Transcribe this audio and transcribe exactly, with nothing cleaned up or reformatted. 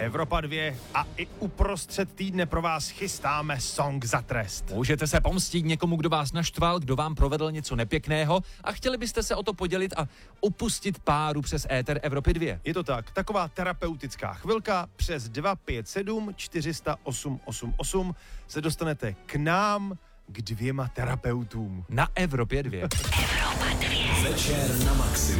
Evropa dva a i uprostřed týdne pro vás chystáme song za trest. Můžete se pomstít někomu, kdo vás naštval, kdo vám provedl něco nepěkného a chtěli byste se o to podělit a upustit páru přes éter Evropy dva. Je to tak, taková terapeutická chvilka přes dva pět sedm čtyři nula osm osm osm se dostanete k nám, k dvěma terapeutům. Na Evropě dva. Večer na maximum.